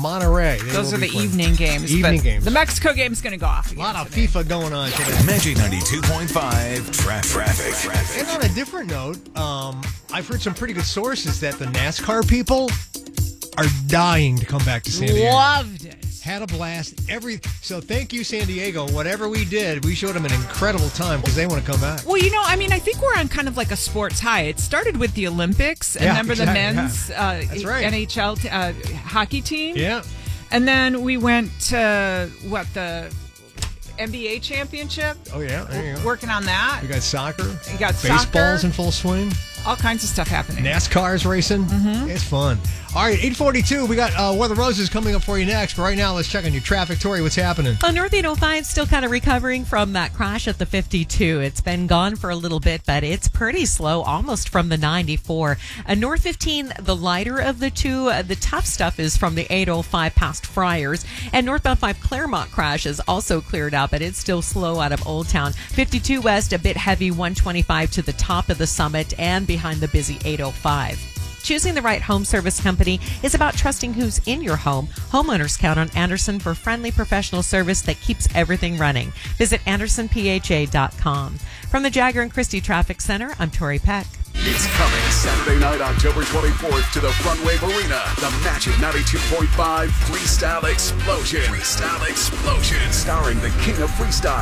Monterey. Those are the evening games. Evening games. The Mexico game is going to go off A again lot of today. FIFA going on today. Magic 92.5 Traffic. And on a different note, I've heard some pretty good sources that the NASCAR people are dying to come back to San Diego. Loved it. Had a blast. So thank you, San Diego. Whatever we did, we showed them an incredible time because they want to come back. Well, I think we're on kind of like a sports high. It started with the Olympics, and remember the men's That's right. NHL hockey team? Yeah. And then we went to, the NBA championship? Oh, yeah. There you go. Working on that. We got soccer. You got Baseball's soccer. in full swing. All kinds of stuff happening. NASCAR's racing. Mm-hmm. It's fun. All right, 8:42. We got Weather Roses coming up for you next. But right now, let's check on your traffic. Tori, what's happening? On North 805, still kind of recovering from that crash at the 52. It's been gone for a little bit, but it's pretty slow, almost from the 94. North 15, the lighter of the two. The tough stuff is from the 805 past Friars. And northbound 5 Claremont crash is also cleared out, but it's still slow out of Old Town. 52 West, a bit heavy, 125 to the top of the Summit and behind the busy 805. Choosing the right home service company is about trusting who's in your home. Homeowners count on Anderson for friendly professional service that keeps everything running. Visit AndersonPHA.com. From the Jagger and Christie Traffic Center, I'm Tori Peck. It's coming Saturday night, October 24th to the Front Wave Arena. The Magic 92.5 Freestyle Explosion. Starring the king of freestyle,